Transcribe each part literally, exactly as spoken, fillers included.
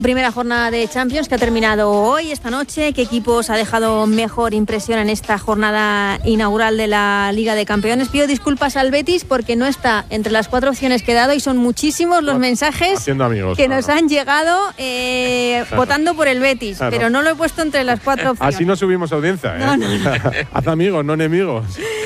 Primera jornada de Champions que ha terminado hoy, esta noche. ¿Qué equipos ha dejado mejor impresión en esta jornada inaugural de la Liga de Campeones? Pido disculpas al Betis porque no está entre las cuatro opciones que he dado y son muchísimos los mensajes amigos, que claro. nos han llegado eh, votando por el Betis, claro. Pero no lo he puesto entre las cuatro opciones. Así no subimos audiencia, ¿eh? No, no. Haz amigos, no enemigos.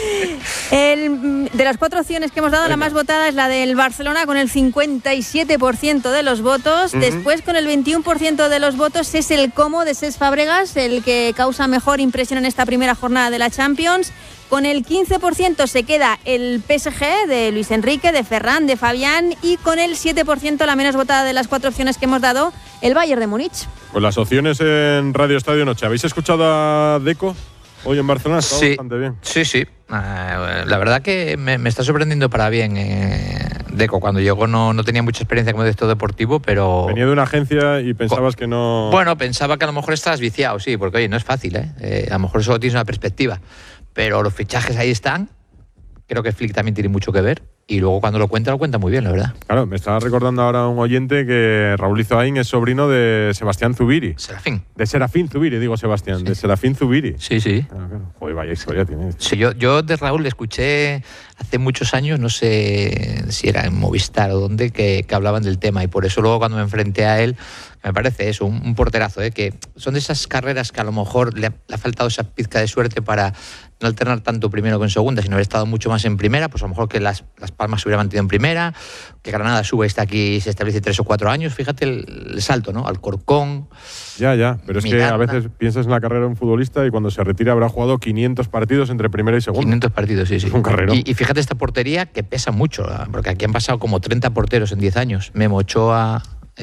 El, de las cuatro opciones que hemos dado, Venga. La más votada es la del Barcelona con el cincuenta y siete por ciento de los votos. Uh-huh. Después, con el veintiuno por ciento de los votos, es el Como de Cesc Fàbregas, el que causa mejor impresión en esta primera jornada de la Champions. Con el quince por ciento se queda el P S G de Luis Enrique, de Ferran, de Fabián. Y con el siete por ciento, la menos votada de las cuatro opciones que hemos dado, el Bayern de Múnich. Pues las opciones en Radio Estadio Noche. ¿Habéis escuchado a Deco hoy en Barcelona? Está sí, bastante bien. Sí, sí. Uh, la verdad que me, me está sorprendiendo para bien. Eh, Deco, cuando llegó no, no tenía mucha experiencia como director deportivo, pero... Venía de una agencia y pensabas que no... Bueno, pensaba que a lo mejor estabas viciado, sí, porque oye, no es fácil, ¿eh? eh a lo mejor solo tienes una perspectiva. Pero los fichajes ahí están. Creo que Flick también tiene mucho que ver. Y luego cuando lo cuenta, lo cuenta muy bien, la verdad. Claro, me estaba recordando ahora un oyente que Raúl Izoain es sobrino de Sebastián Zubiri. Serafín. De Serafín Zubiri, digo Sebastián. Sí. De Serafín Zubiri. Sí, sí. Claro, claro. Joder, vaya historia tiene. Sí, yo, yo de Raúl le escuché hace muchos años, no sé si era en Movistar o dónde, que, que hablaban del tema. Y por eso luego cuando me enfrenté a él, me parece eso, un, un porterazo, ¿eh? Que son de esas carreras que a lo mejor le ha, le ha faltado esa pizca de suerte para no alternar tanto primero que en segunda, sino haber estado mucho más en primera, pues a lo mejor que las, las Palmas se hubiera mantenido en primera, que Granada sube, está aquí y se establece tres o cuatro años. Fíjate el, el salto, ¿no? Alcorcón. Ya, ya, pero es Miranda. Que a veces piensas en la carrera de un futbolista y cuando se retira habrá jugado quinientos partidos entre primera y segunda. quinientos partidos, sí, sí. Es un carrerón. Y, y fíjate esta portería que pesa mucho, porque aquí han pasado como treinta porteros en diez años. Memo Ochoa,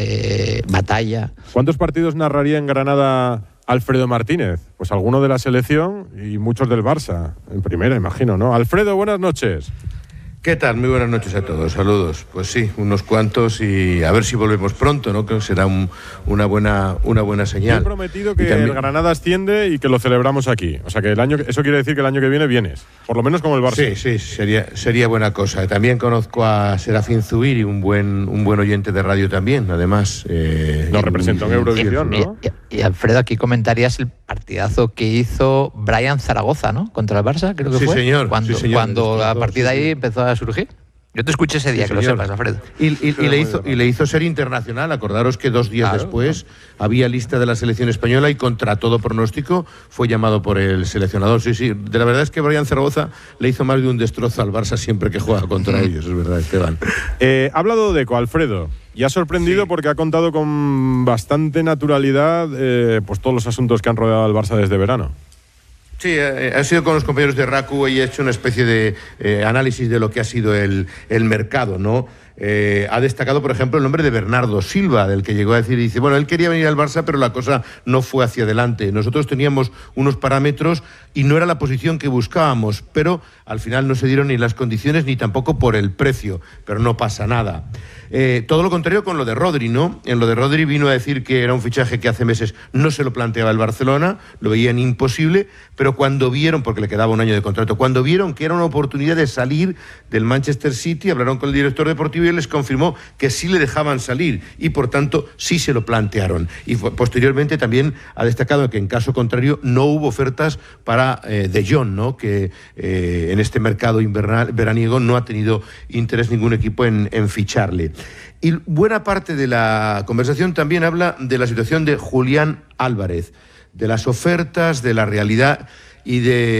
eh, Batalla. ¿Cuántos partidos narraría en Granada Alfredo Martínez? Pues alguno de la selección y muchos del Barça, en primera, imagino, ¿no? Alfredo, buenas noches. ¿Qué tal? Muy buenas noches a todos, saludos. Pues sí, unos cuantos y a ver si volvemos pronto, ¿no? Que será un, una buena una buena señal. He prometido que también... el Granada asciende y que lo celebramos aquí. O sea que el año eso quiere decir que el año que viene vienes, por lo menos como el Barça. Sí, sí, sería sería buena cosa. También conozco a Serafín Zubiri, un buen un buen oyente de radio también, además. Eh, Nos representa en Eurovisión, ¿no? Y, y, y Alfredo, aquí comentarías el partidazo que hizo Brian Zaragoza, ¿no? Contra el Barça, creo que sí, fue. Señor, cuando, sí, señor. Cuando a partir de ahí empezó a surgir. Yo te escuché ese día, sí, que señor. Lo sepas, Alfredo. Y, y, y, le hizo, y le hizo ser internacional. Acordaros que dos días claro, después ¿no? había lista de la selección española y contra todo pronóstico fue llamado por el seleccionador. Sí, sí. De la verdad es que Brian Zaragoza le hizo más de un destrozo al Barça siempre que juega contra mm. ellos, es verdad, Esteban. Eh, ha hablado de Deco, Alfredo. Y ha sorprendido sí. porque ha contado con bastante naturalidad eh, pues todos los asuntos que han rodeado al Barça desde verano. Sí, eh, ha sido con los compañeros de RACU y he hecho una especie de eh, análisis de lo que ha sido el, el mercado, ¿no? Eh, ha destacado, por ejemplo, el nombre de Bernardo Silva, del que llegó a decir, y dice, bueno, él quería venir al Barça, pero la cosa no fue hacia adelante. Nosotros teníamos unos parámetros y no era la posición que buscábamos, pero al final no se dieron ni las condiciones ni tampoco por el precio, pero no pasa nada. Eh, todo lo contrario con lo de Rodri, ¿no? En lo de Rodri vino a decir que era un fichaje que hace meses no se lo planteaba el Barcelona, lo veían imposible, pero cuando vieron, porque le quedaba un año de contrato, cuando vieron que era una oportunidad de salir del Manchester City, hablaron con el director deportivo y él les confirmó que sí le dejaban salir y por tanto sí se lo plantearon. Y posteriormente también ha destacado que en caso contrario no hubo ofertas para eh, De Jong, ¿no? Que eh, en este mercado invernal, veraniego no ha tenido interés ningún equipo en, en ficharle. Y buena parte de la conversación también habla de la situación de Julián Álvarez, de las ofertas, de la realidad y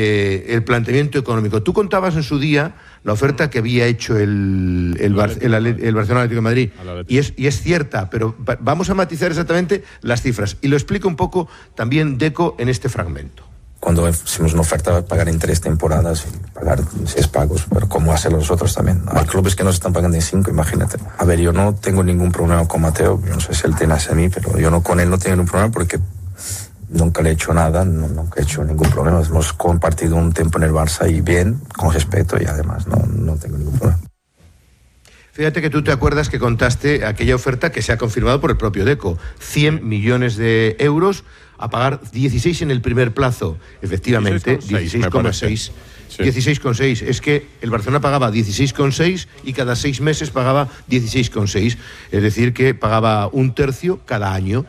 del planteamiento económico. Tú contabas en su día la oferta que había hecho el, el, Bar, el, el Barcelona Atlético de Madrid y es, y es cierta, pero vamos a matizar exactamente las cifras y lo explica un poco también Deco en este fragmento. Cuando hicimos una oferta de pagar en tres temporadas y pagar seis pagos, pero ¿cómo hacerlo nosotros también? Hay clubes que nos están pagando en cinco, imagínate. A ver, yo no tengo ningún problema con Mateo, yo no sé si él tiene hacia mí, pero yo no con él no tengo ningún problema porque nunca le he hecho nada, no, nunca he hecho ningún problema. Hemos compartido un tiempo en el Barça y bien, con respeto y además no, no tengo ningún problema. Fíjate que tú te acuerdas que contaste aquella oferta que se ha confirmado por el propio Deco, cien millones de euros a pagar dieciséis en el primer plazo. Efectivamente, dieciséis coma seis. Sí. dieciséis coma seis. Es que el Barcelona pagaba dieciséis coma seis y cada seis meses pagaba dieciséis coma seis. Es decir, que pagaba un tercio cada año.